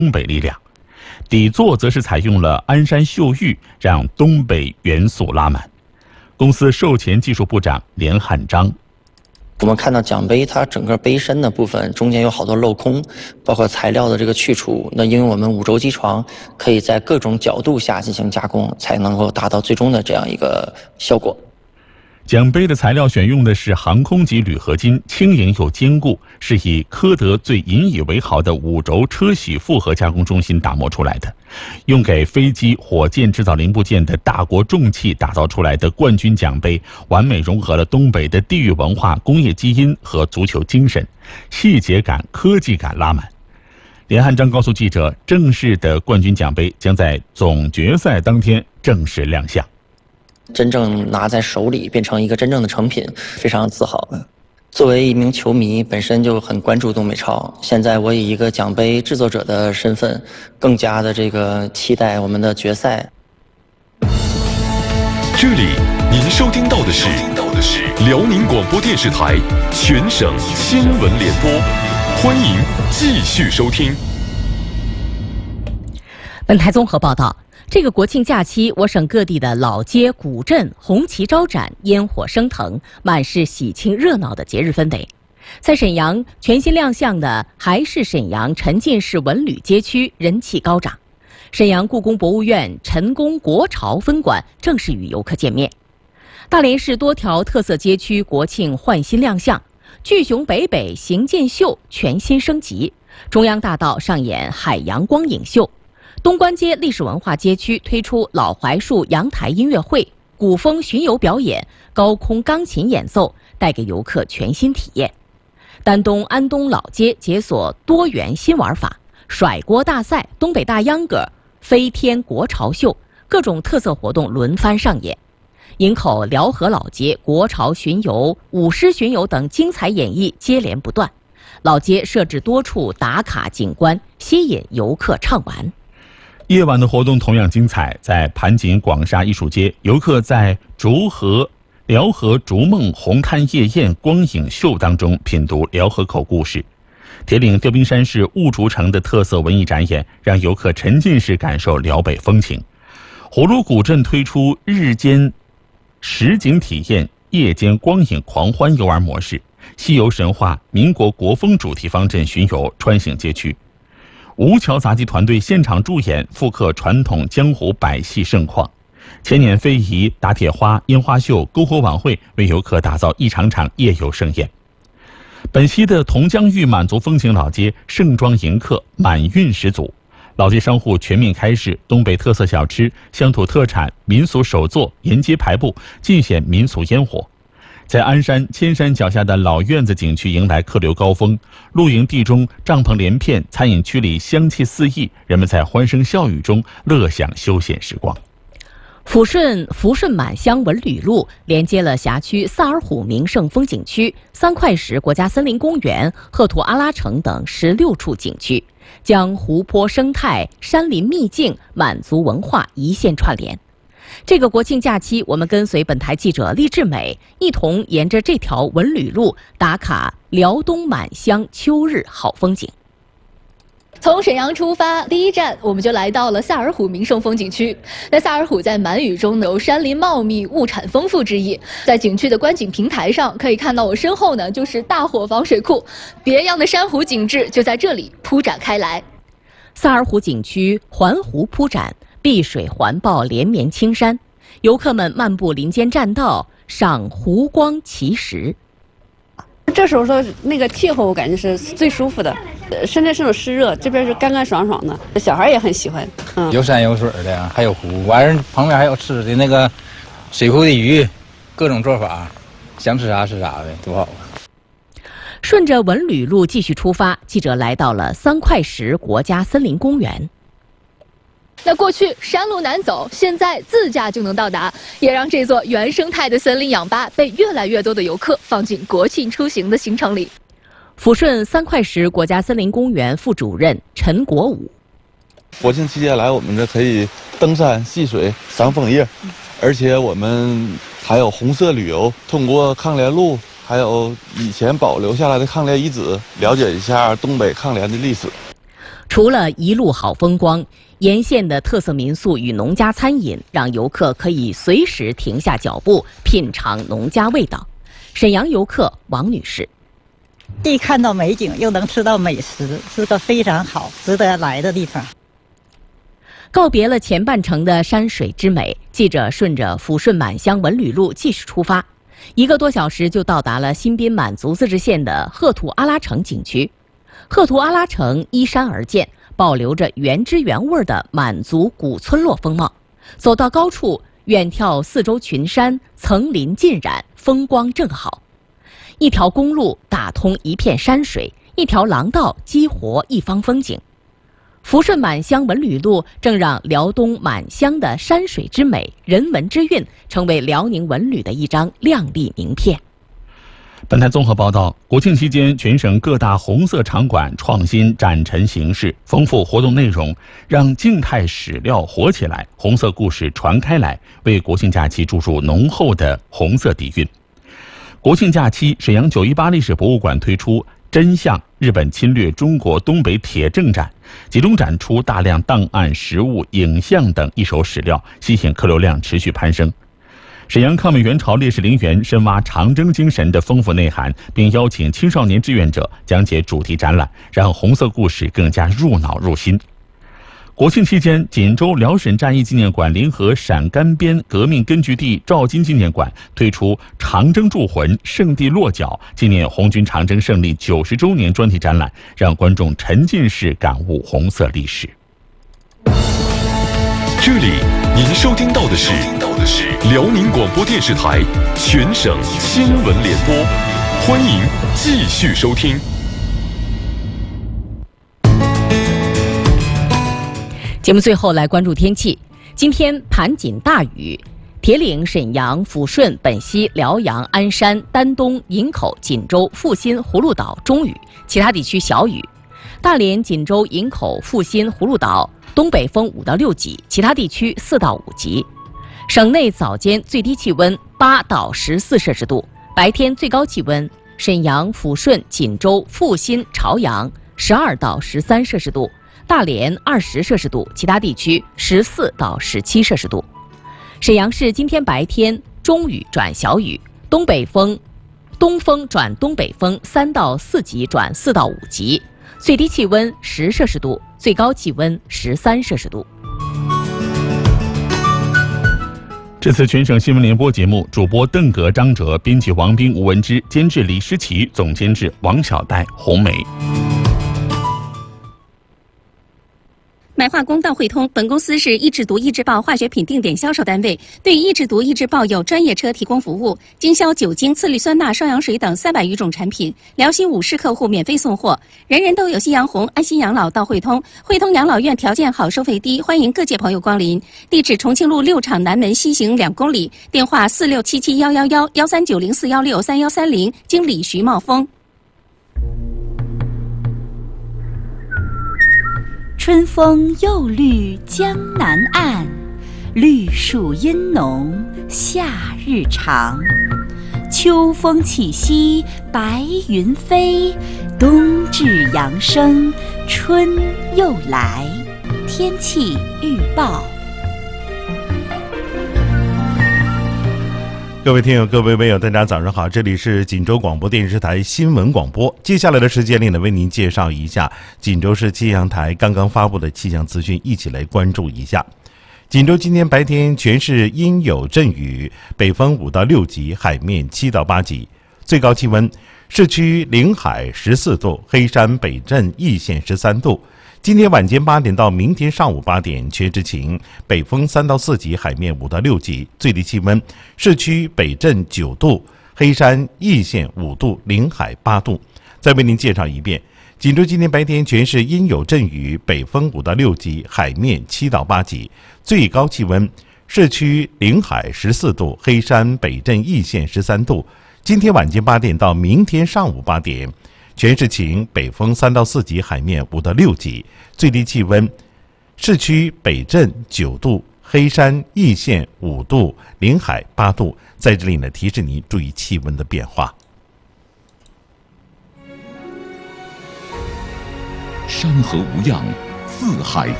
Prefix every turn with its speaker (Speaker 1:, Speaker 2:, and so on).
Speaker 1: 东北力量。底座则是采用了鞍山秀玉，让东北元素拉满。公司售前技术部长连汉章。
Speaker 2: 我们看到奖杯它整个杯身的部分中间有好多镂空，包括材料的这个去除。那因为我们5轴机床可以在各种角度下进行加工，才能够达到最终的这样一个效果。
Speaker 1: 奖杯的材料选用的是航空级铝合金，轻盈又坚固，是以科德最引以为豪的5轴车铣复合加工中心打磨出来的。用给飞机、火箭制造零部件的大国重器打造出来的冠军奖杯，完美融合了东北的地域文化、工业基因和足球精神，细节感、科技感拉满。连汉章告诉记者，正式的冠军奖杯将在总决赛当天正式亮相。
Speaker 2: 真正拿在手里变成一个真正的成品，非常自豪。作为一名球迷，本身就很关注东北超，现在我以一个奖杯制作者的身份，更加的这个期待我们的决赛。
Speaker 3: 这里您收听到的是辽宁广播电视台全省新闻联播，欢迎继续收听。
Speaker 4: 本台综合报道。这个国庆假期，我省各地的老街、古镇红旗招展，烟火升腾，满是喜庆热闹的节日氛围。在沈阳，全新亮相的还是沈阳沉浸式文旅街区人气高涨。沈阳故宫博物院陈宫国潮分馆正式与游客见面。大连市多条特色街区国庆换新亮相，巨熊北北行健秀全新升级，中央大道上演海洋光影秀。东关街历史文化街区推出老槐树阳台音乐会、古风巡游表演、高空钢琴演奏，带给游客全新体验。丹东安东老街解锁多元新玩法，甩锅大赛、东北大秧歌、飞天国潮秀，各种特色活动轮番上演。营口辽河老街国潮巡游、舞狮巡游等精彩演绎接连不断。老街设置多处打卡景观，吸引游客畅玩。
Speaker 1: 夜晚的活动同样精彩，在盘锦广厦艺术街，游客在辽河逐梦红磡夜宴光影秀当中品读辽河口故事。铁岭吊冰山是雾竹城的特色文艺展演，让游客沉浸式感受辽北风情。葫芦古镇推出日间实景体验、夜间光影狂欢游玩模式，西游神话、民国国风主题方阵巡游穿行街区。吴桥杂技团队现场助演，复刻传统江湖百戏盛况。千年非遗、打铁花、烟花秀、篝火晚会为游客打造一场场夜游盛宴。本溪的同江峪满族风情老街盛装迎客，满韵十足。老街商户全面开市，东北特色小吃、乡土特产、民俗手作沿街排布，尽显民俗烟火。在鞍山千山脚下的老院子景区迎来客流高峰，露营地中帐篷连片，餐饮区里香气四溢，人们在欢声笑语中乐享休闲时光。
Speaker 4: 抚顺满乡文旅路连接了辖区萨尔浒名胜风景区、三块石国家森林公园、赫图阿拉城等16处景区，将湖泊生态、山林秘境、满族文化一线串联。这个国庆假期，我们跟随本台记者厉志美一同沿着这条文旅路打卡辽东满乡秋日好风景。
Speaker 5: 从沈阳出发，第一站我们就来到了萨尔浒名胜风景区。那萨尔浒在满语中有山林茂密、物产丰富之意。在景区的观景平台上，可以看到我身后呢就是大伙房水库，别样的珊瑚景致就在这里铺展开来。
Speaker 4: 萨尔浒景区环湖铺展，碧水环抱连绵青山，游客们漫步林间栈道，赏湖光奇石。
Speaker 6: 这时候说那个气候我感觉是最舒服的，深圳是种湿热，这边是干干爽爽的，小孩也很喜欢。
Speaker 7: 有山有水的，还有湖，完事旁边还有吃的那个水库的鱼，各种做法，想吃啥吃啥的，多好啊！
Speaker 4: 顺着文旅路继续出发，记者来到了三块石国家森林公园。
Speaker 5: 那过去山路难走，现在自驾就能到达，也让这座原生态的森林氧吧被越来越多的游客放进国庆出行的行程里。
Speaker 4: 抚顺三块石国家森林公园副主任陈国武：
Speaker 8: 国庆期间来，我们这可以登山、戏水、赏枫叶，而且我们还有红色旅游，通过抗联路，还有以前保留下来的抗联遗址，了解一下东北抗联的历史。
Speaker 4: 除了一路好风光，沿线的特色民宿与农家餐饮让游客可以随时停下脚步品尝农家味道。沈阳游客王女士，
Speaker 9: 既看到美景又能吃到美食，是个非常好值得来的地方。
Speaker 4: 告别了前半程的山水之美，记者顺着抚顺满乡文旅路继续出发，1个多小时就到达了新宾满族自治县的赫图阿拉城景区。赫图阿拉城依山而建，保留着原汁原味的满族古村落风貌。走到高处，远眺四周群山，层林尽染，风光正好。一条公路打通一片山水，一条廊道激活一方风景。抚顺满乡文旅路正让辽东满乡的山水之美、人文之韵成为辽宁文旅的一张亮丽名片。
Speaker 1: 本台综合报道，国庆期间，全省各大红色场馆创新展陈形式，丰富活动内容，让静态史料活起来，红色故事传开来，为国庆假期注入浓厚的红色底蕴。国庆假期，沈阳918历史博物馆推出真相日本侵略中国东北铁证展，集中展出大量档案、实物、影像等一手史料，吸引客流量持续攀升。沈阳抗美援朝烈士陵园深挖长征精神的丰富内涵，并邀请青少年志愿者讲解主题展览，让红色故事更加入脑入心。国庆期间，锦州辽沈战役纪念馆联合陕甘边革命根据地赵金纪念馆推出长征铸魂圣地落脚纪念红军长征胜利90周年专题展览，让观众沉浸式感悟红色历史。
Speaker 3: 这里您收听到的是辽宁广播电视台全省新闻联播，欢迎继续收听。
Speaker 4: 节目最后来关注天气，今天盘锦大雨，铁岭、沈阳、抚顺、本溪、辽阳、鞍山、丹东、营口、锦州、阜新、葫芦岛中雨，其他地区小雨。大连、锦州、营口、阜新、葫芦岛东北风5到6级，其他地区4到5级。省内早间最低气温8到14摄氏度，白天最高气温沈阳、抚顺、锦州、阜新、朝阳12到13摄氏度，大连20摄氏度，其他地区14到17摄氏度。沈阳市今天白天中雨转小雨，东风转东北风3到4级转4到5级，最低气温10摄氏度，最高气温13摄氏度。
Speaker 1: 这次全省新闻联播节目，主播邓格、张哲，编辑王斌、吴文之，监制李诗琪，总监制王小戴、红梅。
Speaker 10: 买化工到汇通，本公司是益智读益智报化学品定点销售单位，对益智读益智报有专业车提供服务，经销酒精、次氯酸钠、双氧水等300余种产品，辽西50客户免费送货。人人都有夕阳红，安心养老到汇通。汇通养老院条件好，收费低，欢迎各界朋友光临。地址：重庆路6厂南门西行2公里，电话467711139041631310，经理徐茂峰。
Speaker 11: 春风又绿江南岸，绿树阴浓夏日长。秋风起兮白云飞，冬至阳生春又来。天气预报。
Speaker 12: 各位听友、各位微友，大家早上好，这里是锦州广播电视台新闻广播。接下来的时间里呢，为您介绍一下锦州市气象台刚刚发布的气象资讯，一起来关注一下。锦州今天白天全市阴有阵雨，北风5到6级，海面7到8级，最高气温市区临海14度，黑山北镇易县13度。今天晚间8点到明天上午8点，全市晴，北风3到4级，海面5到6级，最低气温市区北镇9度，黑山易县5度，临海8度。再为您介绍一遍，锦州今天白天全市阴有阵雨，北风5到6级，海面7到8级，最高气温市区临海14度，黑山北镇易县13度。今天晚间8点到明天上午8点，全市晴，北风3到4级，海面5到6级，最低气温市区北镇9度，黑山易县5度，临海8度。在这里呢，提示您注意气温的变化。
Speaker 3: 山河无恙，四海